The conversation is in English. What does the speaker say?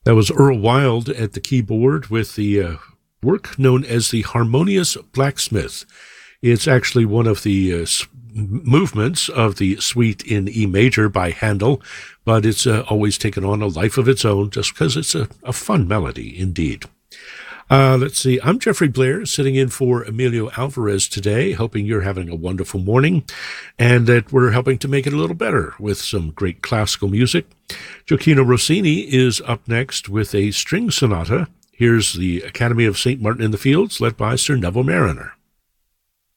That was Earl Wild at the keyboard with the work known as the Harmonious Blacksmith. It's actually one of the movements of the Suite in E major by Handel, but it's always taken on a life of its own just because it's a fun melody indeed. Let's see. I'm Jeffrey Blair, sitting in for Emilio Alvarez today, hoping you're having a wonderful morning and that we're helping to make it a little better with some great classical music. Gioachino Rossini is up next with a string sonata. Here's the Academy of St. Martin in the Fields, led by Sir Neville Mariner.